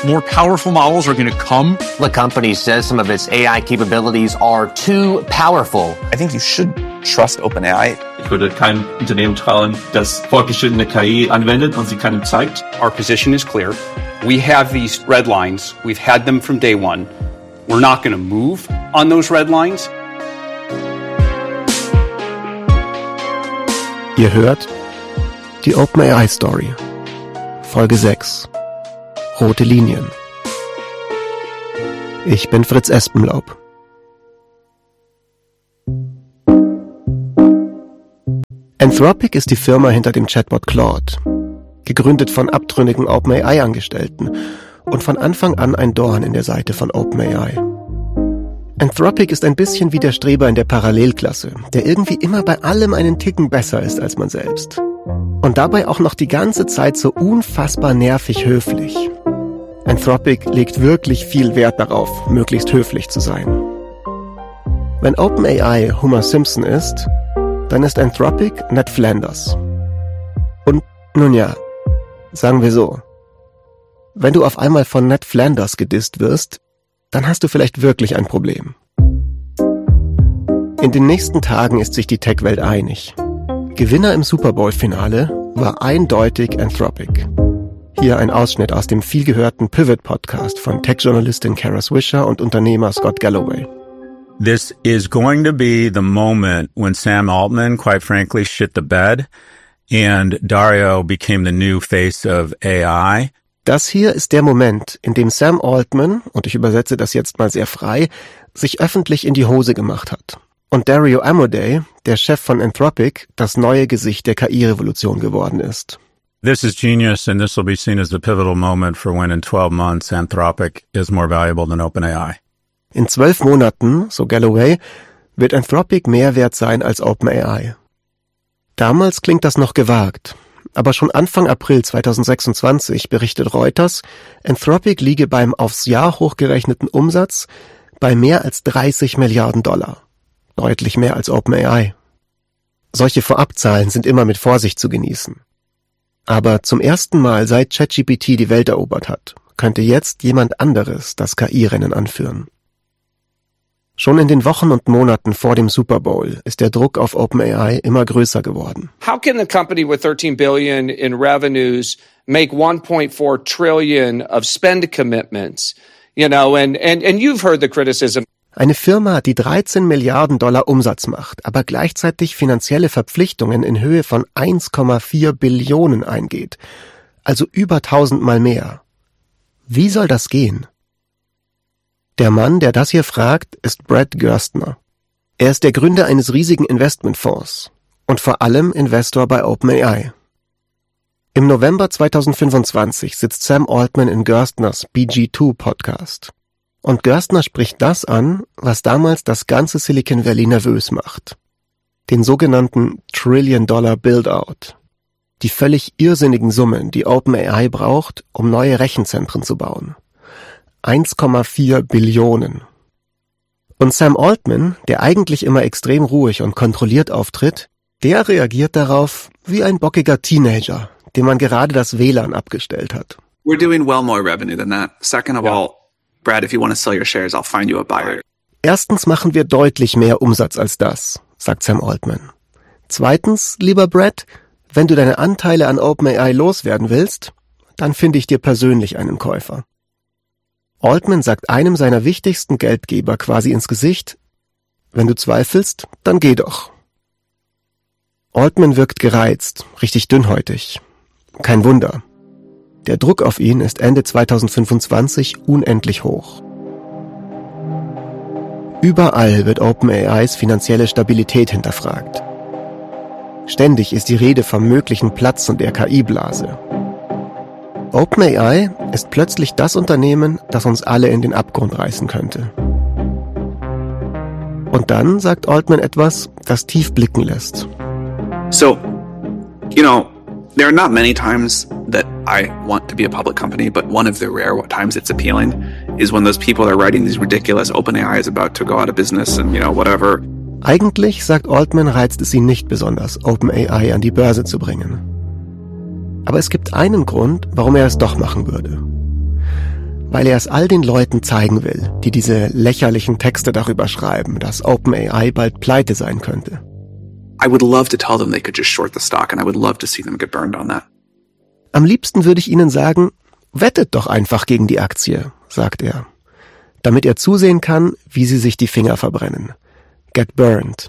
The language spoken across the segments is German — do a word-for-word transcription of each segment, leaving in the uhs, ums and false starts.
more powerful models are going to come. The company says some of its A I capabilities are too powerful. I think you should trust OpenAI. Ich würde keinem Unternehmen trauen, das fortgeschrittene K I anwendet und sie keinem zeigt. Our position is clear. We have these red lines. We've had them from day one. We're not going to move on those red lines. Ihr hört die OpenAI Story, Folge sechs, Rote Linien. Ich bin Fritz Espenlaub. Anthropic ist die Firma hinter dem Chatbot Claude, gegründet von abtrünnigen OpenAI-Angestellten und von Anfang an ein Dorn in der Seite von OpenAI. Anthropic ist ein bisschen wie der Streber in der Parallelklasse, der irgendwie immer bei allem einen Ticken besser ist als man selbst. Und dabei auch noch die ganze Zeit so unfassbar nervig höflich. Anthropic legt wirklich viel Wert darauf, möglichst höflich zu sein. Wenn OpenAI Homer Simpson ist, dann ist Anthropic Ned Flanders. Und nun ja, sagen wir so, wenn du auf einmal von Ned Flanders gedisst wirst, dann hast du vielleicht wirklich ein Problem. In den nächsten Tagen ist sich die Tech-Welt einig. Gewinner im Super Bowl-Finale war eindeutig Anthropic. Hier ein Ausschnitt aus dem vielgehörten Pivot-Podcast von Tech-Journalistin Kara Swisher und Unternehmer Scott Galloway. This is going to be the moment when Sam Altman, quite frankly, shit the bed and Dario became the new face of A I. Das hier ist der Moment, in dem Sam Altman, und ich übersetze das jetzt mal sehr frei, sich öffentlich in die Hose gemacht hat. Und Dario Amodei, der Chef von Anthropic, das neue Gesicht der K I-Revolution geworden ist. This is genius and this will be seen as the pivotal moment for when in twelve months Anthropic is more valuable than OpenAI. In zwölf Monaten, so Galloway, wird Anthropic mehr wert sein als OpenAI. Damals klingt das noch gewagt. Aber schon Anfang April zweitausendsechsundzwanzig berichtet Reuters, Anthropic liege beim aufs Jahr hochgerechneten Umsatz bei mehr als dreißig Milliarden Dollar. Deutlich mehr als OpenAI. Solche Vorabzahlen sind immer mit Vorsicht zu genießen. Aber zum ersten Mal seit ChatGPT die Welt erobert hat, könnte jetzt jemand anderes das K I-Rennen anführen. Schon in den Wochen und Monaten vor dem Super Bowl ist der Druck auf OpenAI immer größer geworden. How can the company with thirteen billion in revenues make one point four trillion of spend commitments? You know, and and and you've heard the criticism. Eine Firma, die dreizehn Milliarden Dollar Umsatz macht, aber gleichzeitig finanzielle Verpflichtungen in Höhe von eins Komma vier Billionen eingeht, also über tausendmal mehr. Wie soll das gehen? Der Mann, der das hier fragt, ist Brad Gerstner. Er ist der Gründer eines riesigen Investmentfonds und vor allem Investor bei OpenAI. Im November zweitausendfünfundzwanzig sitzt Sam Altman in Gerstners B G zwei Podcast. Und Gerstner spricht das an, was damals das ganze Silicon Valley nervös macht. Den sogenannten Trillion-Dollar Build-Out. Die völlig irrsinnigen Summen, die OpenAI braucht, um neue Rechenzentren zu bauen. eins Komma vier Billionen. Und Sam Altman, der eigentlich immer extrem ruhig und kontrolliert auftritt, der reagiert darauf wie ein bockiger Teenager, dem man gerade das W L A N abgestellt hat. We're doing well more revenue than that. Second of all, Brad, if you want to sell your shares, I'll find you a buyer. Erstens machen wir deutlich mehr Umsatz als das, sagt Sam Altman. Zweitens, lieber Brad, wenn du deine Anteile an OpenAI loswerden willst, dann finde ich dir persönlich einen Käufer. Altman sagt einem seiner wichtigsten Geldgeber quasi ins Gesicht, wenn du zweifelst, dann geh doch. Altman wirkt gereizt, richtig dünnhäutig. Kein Wunder. Der Druck auf ihn ist Ende zweitausendfünfundzwanzig unendlich hoch. Überall wird OpenAIs finanzielle Stabilität hinterfragt. Ständig ist die Rede vom möglichen Platzen der K I-Blase. OpenAI ist plötzlich das Unternehmen, das uns alle in den Abgrund reißen könnte. Und dann sagt Altman etwas, das tief blicken lässt. So, you know, there are not many times that I want to be a public company, but one of the rare times it's appealing is when those people are writing these ridiculous OpenAI is about to go out of business and, you know, whatever. Eigentlich, sagt Altman, reizt es ihn nicht besonders, OpenAI an die Börse zu bringen. Aber es gibt einen Grund, warum er es doch machen würde. weil er es all den Leuten zeigen will, die diese lächerlichen Texte darüber schreiben, dass OpenAI bald pleite sein könnte. I would love to tell them they could just short the stock and I would love to see them get burned on that. Am liebsten würde ich ihnen sagen, wettet doch einfach gegen die Aktie, sagt er, damit er zusehen kann, wie sie sich die Finger verbrennen. Get burned.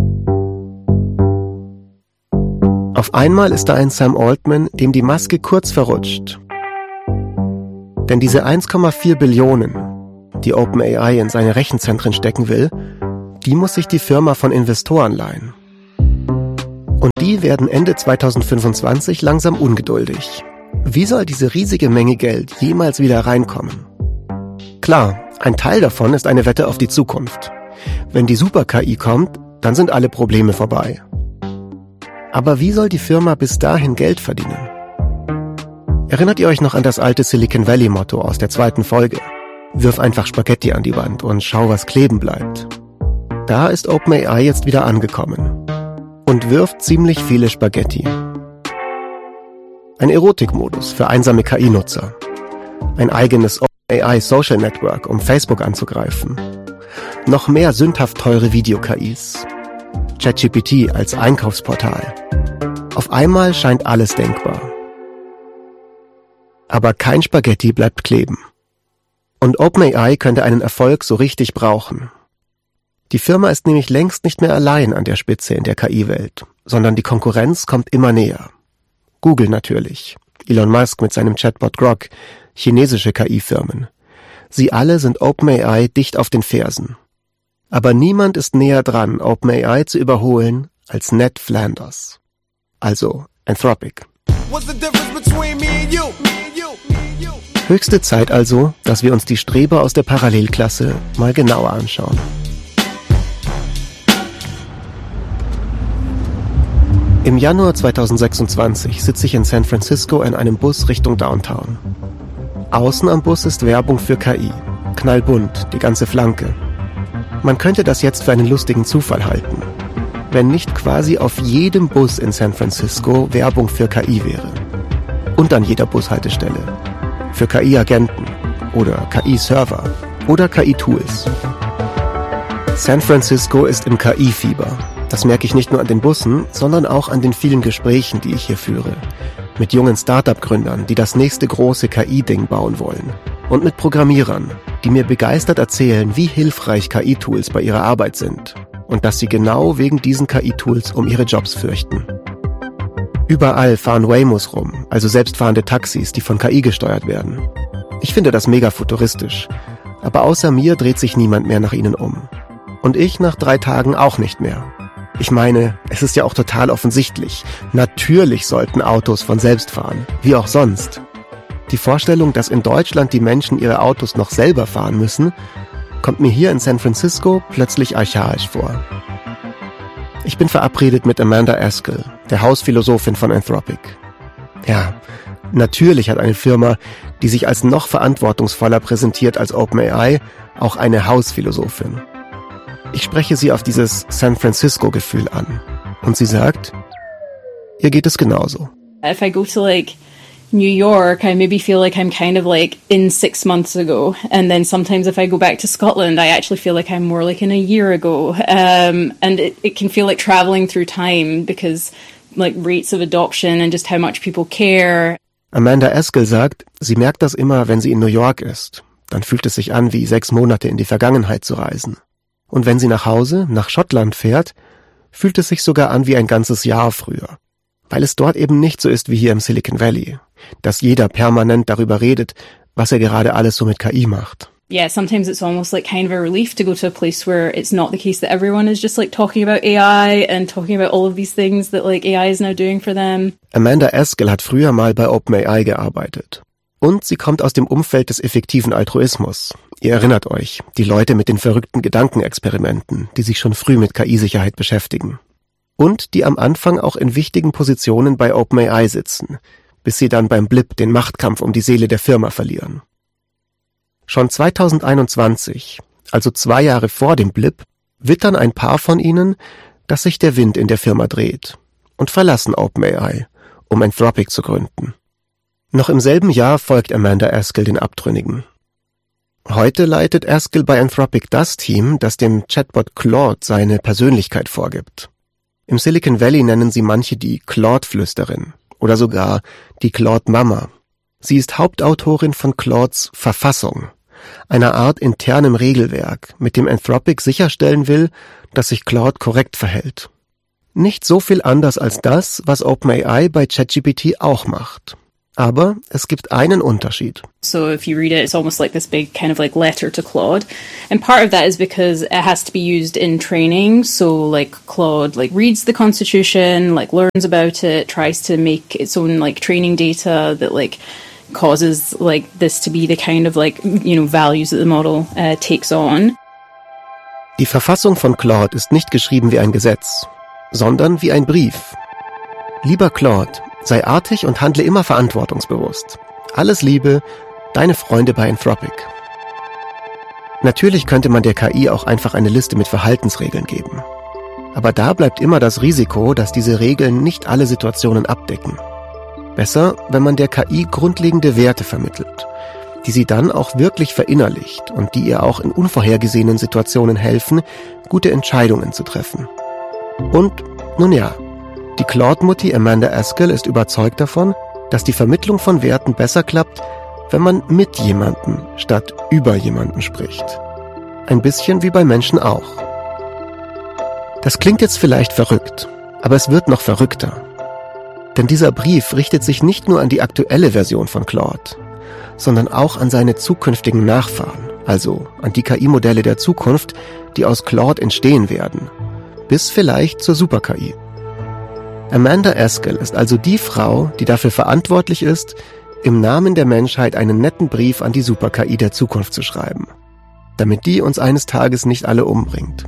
Auf einmal ist da ein Sam Altman, dem die Maske kurz verrutscht. Denn diese eins Komma vier Billionen, die OpenAI in seine Rechenzentren stecken will, die muss sich die Firma von Investoren leihen. Und die werden Ende zweitausendfünfundzwanzig langsam ungeduldig. Wie soll diese riesige Menge Geld jemals wieder reinkommen? Klar, ein Teil davon ist eine Wette auf die Zukunft. Wenn die Super-K I kommt, dann sind alle Probleme vorbei. Aber wie soll die Firma bis dahin Geld verdienen? Erinnert ihr euch noch an das alte Silicon Valley-Motto aus der zweiten Folge? Wirf einfach Spaghetti an die Wand und schau, was kleben bleibt. Da ist OpenAI jetzt wieder angekommen und wirft ziemlich viele Spaghetti. Ein Erotikmodus für einsame K I-Nutzer. Ein eigenes OpenAI Social Network, um Facebook anzugreifen. Noch mehr sündhaft teure Video-K Is. ChatGPT als Einkaufsportal. Auf einmal scheint alles denkbar. Aber kein Spaghetti bleibt kleben. Und OpenAI könnte einen Erfolg so richtig brauchen. Die Firma ist nämlich längst nicht mehr allein an der Spitze in der K I-Welt, sondern die Konkurrenz kommt immer näher. Google natürlich, Elon Musk mit seinem Chatbot Grok, chinesische K I-Firmen. Sie alle sind OpenAI dicht auf den Fersen. Aber niemand ist näher dran, OpenAI zu überholen, als Ned Flanders. Also Anthropic. Höchste Zeit also, dass wir uns die Streber aus der Parallelklasse mal genauer anschauen. Im Januar zweitausendsechsundzwanzig sitze ich in San Francisco in einem Bus Richtung Downtown. Außen am Bus ist Werbung für K I. Knallbunt, die ganze Flanke. Man könnte das jetzt für einen lustigen Zufall halten, wenn nicht quasi auf jedem Bus in San Francisco Werbung für K I wäre. Und an jeder Bushaltestelle. Für K I-Agenten oder K I-Server oder K I-Tools. San Francisco ist im K I-Fieber. Das merke ich nicht nur an den Bussen, sondern auch an den vielen Gesprächen, die ich hier führe. Mit jungen Start-up-Gründern, die das nächste große K I-Ding bauen wollen. Und mit Programmierern, die mir begeistert erzählen, wie hilfreich K I-Tools bei ihrer Arbeit sind. Und dass sie genau wegen diesen K I-Tools um ihre Jobs fürchten. Überall fahren Waymos rum, also selbstfahrende Taxis, die von K I gesteuert werden. Ich finde das mega futuristisch. Aber außer mir dreht sich niemand mehr nach ihnen um. Und ich nach drei Tagen auch nicht mehr. Ich meine, es ist ja auch total offensichtlich. Natürlich sollten Autos von selbst fahren, wie auch sonst. Die Vorstellung, dass in Deutschland die Menschen ihre Autos noch selber fahren müssen, kommt mir hier in San Francisco plötzlich archaisch vor. Ich bin verabredet mit Amanda Askell, der Hausphilosophin von Anthropic. Ja, natürlich hat eine Firma, die sich als noch verantwortungsvoller präsentiert als OpenAI, auch eine Hausphilosophin. Ich spreche sie auf dieses San Francisco-Gefühl an. Und sie sagt, ihr geht es genauso. If I go to like New York, I maybe feel like I'm kind of like in six months ago. And then sometimes if I go back to Scotland, I actually feel like I'm more like in a year ago. Um, and it, it can feel like traveling through time because like rates of adoption and just how much people care. Amanda Askell sagt, sie merkt das immer, wenn sie in New York ist. Dann fühlt es sich an, wie sechs Monate in die Vergangenheit zu reisen. Und wenn sie nach Hause, nach Schottland fährt, fühlt es sich sogar an wie ein ganzes Jahr früher. Weil es dort eben nicht so ist wie hier im Silicon Valley, dass jeder permanent darüber redet, was er gerade alles so mit K I macht. Yeah, sometimes it's almost like kind of a relief to go to a place where it's not the case that everyone is just like talking about A I and talking about all of these things that like A I is now doing for them. Amanda Askell hat früher mal bei OpenAI gearbeitet. Und sie kommt aus dem Umfeld des effektiven Altruismus. Ihr erinnert euch, die Leute mit den verrückten Gedankenexperimenten, die sich schon früh mit K I-Sicherheit beschäftigen. Und die am Anfang auch in wichtigen Positionen bei OpenAI sitzen, bis sie dann beim Blip den Machtkampf um die Seele der Firma verlieren. Schon zweitausendeinundzwanzig, also zwei Jahre vor dem Blip, wittern ein paar von ihnen, dass sich der Wind in der Firma dreht und verlassen OpenAI, um Anthropic zu gründen. Noch im selben Jahr folgt Amanda Askell den Abtrünnigen. Heute leitet Askell bei Anthropic das Team, das dem Chatbot Claude seine Persönlichkeit vorgibt. Im Silicon Valley nennen sie manche die Claude-Flüsterin oder sogar die Claude-Mama. Sie ist Hauptautorin von Claudes Verfassung, einer Art internem Regelwerk, mit dem Anthropic sicherstellen will, dass sich Claude korrekt verhält. Nicht so viel anders als das, was OpenAI bei ChatGPT auch macht. Aber es gibt einen Unterschied. So if you read it, it's almost like this big kind of like letter to Claude. And part of that is because it has to be used in training. So like Claude like reads the Constitution, like learns about it, tries to make its own like training data that like causes like this to be the kind of like, you know, values that the model uh, takes on. Die Verfassung von Claude ist nicht geschrieben wie ein Gesetz, sondern wie ein Brief. Lieber Claude, sei artig und handle immer verantwortungsbewusst. Alles Liebe, deine Freunde bei Anthropic. Natürlich könnte man der K I auch einfach eine Liste mit Verhaltensregeln geben. Aber da bleibt immer das Risiko, dass diese Regeln nicht alle Situationen abdecken. Besser, wenn man der K I grundlegende Werte vermittelt, die sie dann auch wirklich verinnerlicht und die ihr auch in unvorhergesehenen Situationen helfen, gute Entscheidungen zu treffen. Und, nun ja, die Claude-Mutti Amanda Askell ist überzeugt davon, dass die Vermittlung von Werten besser klappt, wenn man mit jemandem statt über jemanden spricht. Ein bisschen wie bei Menschen auch. Das klingt jetzt vielleicht verrückt, aber es wird noch verrückter. Denn dieser Brief richtet sich nicht nur an die aktuelle Version von Claude, sondern auch an seine zukünftigen Nachfahren, also an die K I-Modelle der Zukunft, die aus Claude entstehen werden, bis vielleicht zur Super-K I. Amanda Askell ist also die Frau, die dafür verantwortlich ist, im Namen der Menschheit einen netten Brief an die Super-K I der Zukunft zu schreiben, damit die uns eines Tages nicht alle umbringt.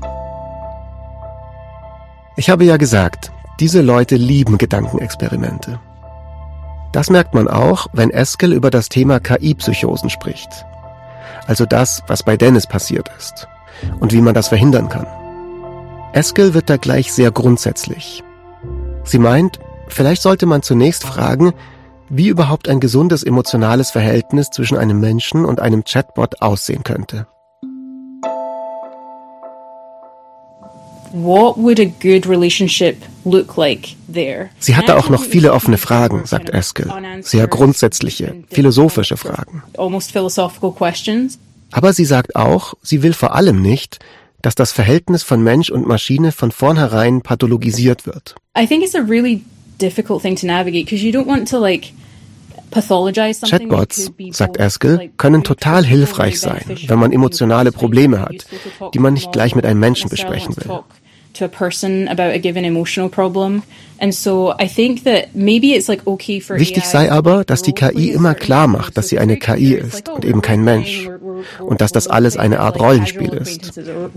Ich habe ja gesagt, diese Leute lieben Gedankenexperimente. Das merkt man auch, wenn Askell über das Thema K I-Psychosen spricht. Also das, was bei Dennis passiert ist und wie man das verhindern kann. Askell wird da gleich sehr grundsätzlich. Sie meint, vielleicht sollte man zunächst fragen, wie überhaupt ein gesundes emotionales Verhältnis zwischen einem Menschen und einem Chatbot aussehen könnte. What would a good relationship look like there? Sie hatte auch noch viele offene Fragen, sagt Askell. Sehr grundsätzliche, philosophische Fragen. Almost philosophical questions. Aber sie sagt auch, sie will vor allem nicht, dass das Verhältnis von Mensch und Maschine von vornherein pathologisiert wird. I think it's a really difficult thing to navigate because you don't want to like pathologize something. Chatbots, sagt Askell, können total hilfreich sein, wenn man emotionale Probleme hat, die man nicht gleich mit einem Menschen besprechen will. To a person about a given emotional problem. And so I think that maybe it's like okay for Wichtig sei aber, dass die K I immer klar macht, dass sie eine K I ist und eben kein Mensch. Und dass das alles eine Art Rollenspiel ist.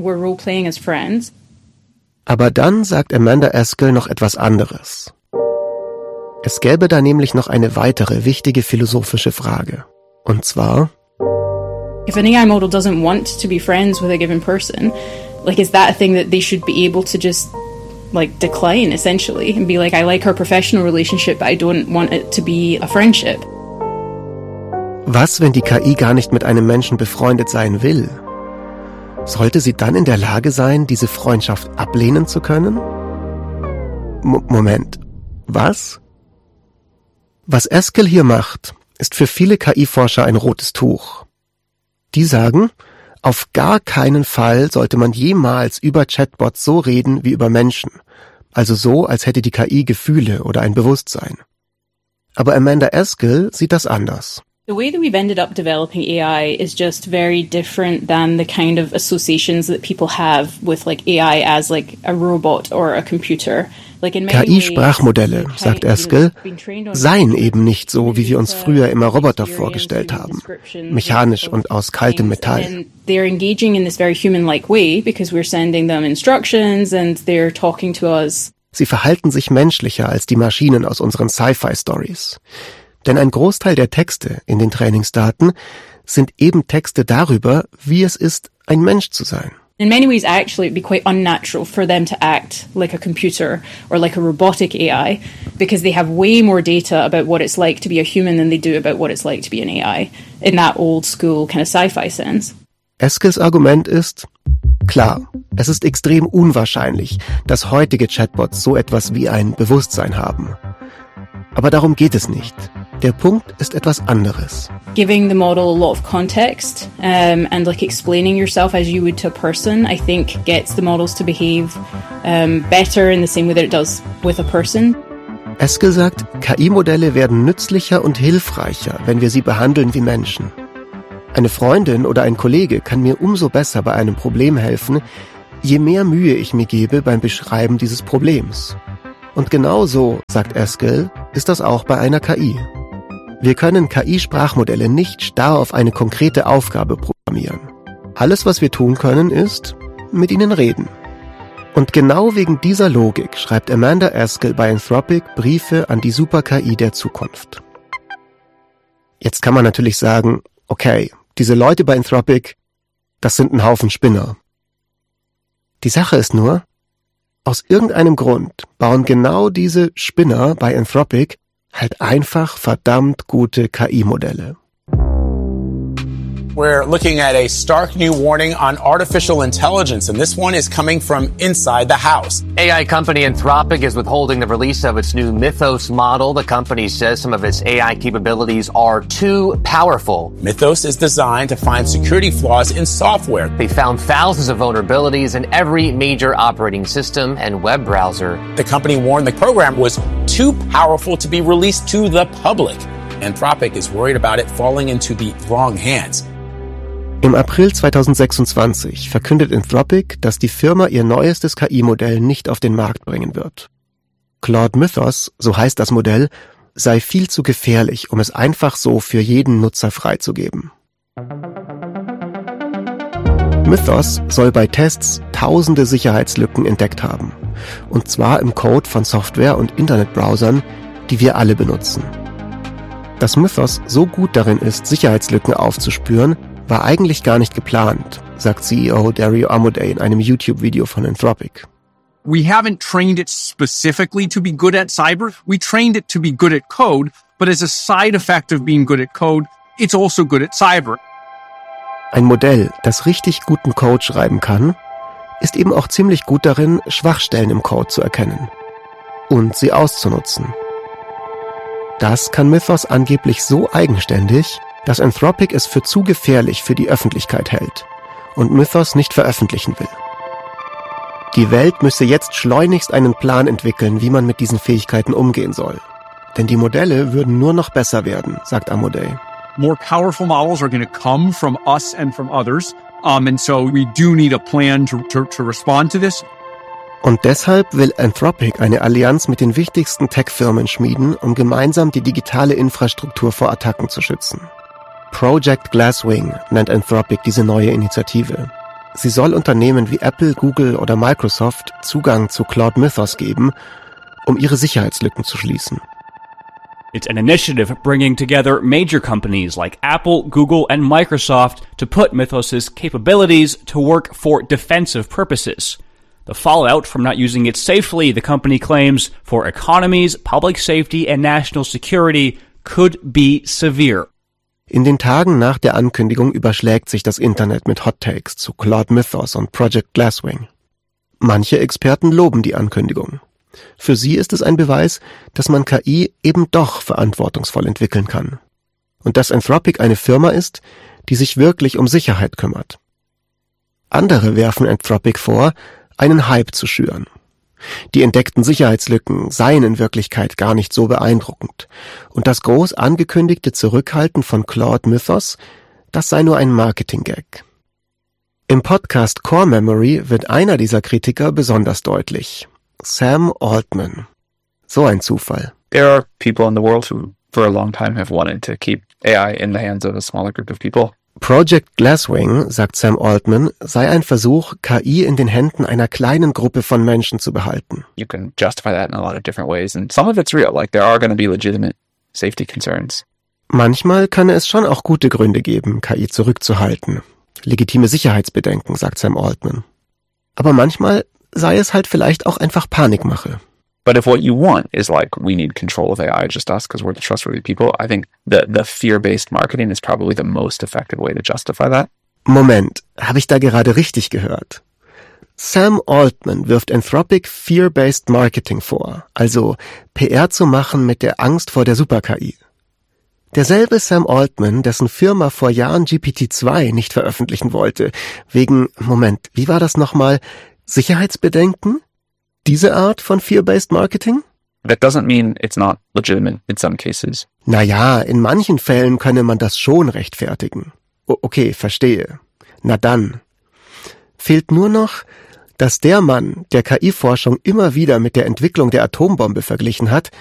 Aber dann sagt Amanda Askell noch etwas anderes. Es gäbe da nämlich noch eine weitere wichtige philosophische Frage. Und zwar: If an A I model doesn't want to be friends with a given person, like, is that a thing that they should be able to just, like, decline, essentially, and be like, I like our professional relationship, but I don't want it to be a friendship? Was, wenn die K I gar nicht mit einem Menschen befreundet sein will? Sollte sie dann in der Lage sein, diese Freundschaft ablehnen zu können? M- Moment, was? Was Askell hier macht, ist für viele K I-Forscher ein rotes Tuch. Die sagen, auf gar keinen Fall sollte man jemals über Chatbots so reden wie über Menschen, also so, als hätte die K I Gefühle oder ein Bewusstsein. Aber Amanda Askell sieht das anders. The way that we've ended up developing A I is just very different than the kind of associations that people have with like A I as like a robot or a computer. K I-Sprachmodelle, sagt Askell, seien eben nicht so, wie wir uns früher immer Roboter vorgestellt haben, mechanisch und aus kaltem Metall. They're engaging in this very human-like way because we're sending them instructions and they're talking to us. Sie verhalten sich menschlicher als die Maschinen aus unseren Sci-Fi-Stories. Denn ein Großteil der Texte in den Trainingsdaten sind eben Texte darüber, wie es ist, ein Mensch zu sein. In many ways, actually, it'd be quite unnatural for them to act like a computer or like a robotic A I because they have way more data about what it's like to be a human than they do about what it's like to be an A I in that old school kind of sci-fi sense. Eskils Argument ist, klar, es ist extrem unwahrscheinlich, dass heutige Chatbots so etwas wie ein Bewusstsein haben. Aber darum geht es nicht. Der Punkt ist etwas anderes. Giving the model a lot of context um, and like explaining yourself as you would to a person, I think gets the models to behave um, better in the same way that it does with a person. Eskil sagt, K I-Modelle werden nützlicher und hilfreicher, wenn wir sie behandeln wie Menschen. Eine Freundin oder ein Kollege kann mir umso besser bei einem Problem helfen, je mehr Mühe ich mir gebe beim Beschreiben dieses Problems. Und genau so, sagt Eskil, ist das auch bei einer K I. Wir können K I-Sprachmodelle nicht starr auf eine konkrete Aufgabe programmieren. Alles, was wir tun können, ist mit ihnen reden. Und genau wegen dieser Logik schreibt Amanda Eskil bei Anthropic Briefe an die Super-K I der Zukunft. Jetzt kann man natürlich sagen, okay, diese Leute bei Anthropic, das sind ein Haufen Spinner. Die Sache ist nur, aus irgendeinem Grund bauen genau diese Spinner bei Anthropic halt einfach verdammt gute K I-Modelle. We're looking at a stark new warning on artificial intelligence, and this one is coming from inside the house. A I company Anthropic is withholding the release of its new Mythos model. The company says some of its A I capabilities are too powerful. Mythos is designed to find security flaws in software. They found thousands of vulnerabilities in every major operating system and web browser. The company warned the program was too powerful to be released to the public. Anthropic is worried about it falling into the wrong hands. Im April zweitausendsechsundzwanzig verkündet Anthropic, dass die Firma ihr neuestes K I-Modell nicht auf den Markt bringen wird. Claude Mythos, so heißt das Modell, sei viel zu gefährlich, um es einfach so für jeden Nutzer freizugeben. Mythos soll bei Tests tausende Sicherheitslücken entdeckt haben. Und zwar im Code von Software- und Internetbrowsern, die wir alle benutzen. Dass Mythos so gut darin ist, Sicherheitslücken aufzuspüren, war eigentlich gar nicht geplant, sagt C E O Dario Amodei in einem YouTube-Video von Anthropic. We haven't trained it specifically to be good at cyber. We trained it to be good at code, but as a side effect of being good at code, it's also good at cyber. Ein Modell, das richtig guten Code schreiben kann, ist eben auch ziemlich gut darin, Schwachstellen im Code zu erkennen und sie auszunutzen. Das kann Mythos angeblich so eigenständig, dass Anthropic es für zu gefährlich für die Öffentlichkeit hält und Mythos nicht veröffentlichen will. Die Welt müsse jetzt schleunigst einen Plan entwickeln, wie man mit diesen Fähigkeiten umgehen soll. Denn die Modelle würden nur noch besser werden, sagt Amodei. More powerful models are going to come from us and from others. Um, and so we do need a plan to, to, to respond to this. Und deshalb will Anthropic eine Allianz mit den wichtigsten Tech-Firmen schmieden, um gemeinsam die digitale Infrastruktur vor Attacken zu schützen. Project Glasswing nennt Anthropic diese neue Initiative. Sie soll Unternehmen wie Apple, Google oder Microsoft Zugang zu Claude Mythos geben, um ihre Sicherheitslücken zu schließen. It's an initiative bringing together major companies like Apple, Google, and Microsoft to put Mythos's capabilities to work for defensive purposes. The fallout from not using it safely, the company claims, for economies, public safety, and national security could be severe. In den Tagen nach der Ankündigung überschlägt sich das Internet mit Hot Takes zu Claude Mythos und Project Glasswing. Manche Experten loben die Ankündigung. Für sie ist es ein Beweis, dass man K I eben doch verantwortungsvoll entwickeln kann. Und dass Anthropic eine Firma ist, die sich wirklich um Sicherheit kümmert. Andere werfen Anthropic vor, einen Hype zu schüren. Die entdeckten Sicherheitslücken seien in Wirklichkeit gar nicht so beeindruckend. Und das groß angekündigte Zurückhalten von Claude Mythos, das sei nur ein Marketing-Gag. Im Podcast Core Memory wird einer dieser Kritiker besonders deutlich. Sam Altman. So ein Zufall. There are people in the world who, for a long time, have wanted to keep A I in the hands of a smaller group of people. Project Glasswing, sagt Sam Altman, sei ein Versuch, K I in den Händen einer kleinen Gruppe von Menschen zu behalten. You can justify that in a lot of different ways, and some of it's real, like there are going to be legitimate safety concerns. Manchmal kann es schon auch gute Gründe geben, K I zurückzuhalten. Legitime Sicherheitsbedenken, sagt Sam Altman. Aber manchmal sei es halt vielleicht auch einfach Panikmache. But if what you want is like, we need control of A I, just us, because we're the trustworthy people, I think the, the fear-based marketing is probably the most effective way to justify that. Moment, habe ich da gerade richtig gehört? Sam Altman wirft Anthropic Fear-Based Marketing vor, also P R zu machen mit der Angst vor der Super-K I. Derselbe Sam Altman, dessen Firma vor Jahren G P T zwei nicht veröffentlichen wollte, wegen, Moment, wie war das nochmal, Sicherheitsbedenken? Diese Art von Fear-Based Marketing? That doesn't mean it's not legitimate in some cases. Naja, in manchen Fällen könne man das schon rechtfertigen. O- okay, verstehe. Na dann. Fehlt nur noch, dass der Mann, der K I-Forschung immer wieder mit der Entwicklung der Atombombe verglichen hat,